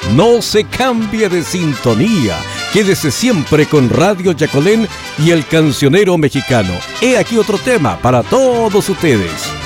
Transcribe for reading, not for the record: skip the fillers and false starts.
No se cambie de sintonía. Quédese siempre con Radio Yacolén y el cancionero mexicano. He aquí otro tema para todos ustedes.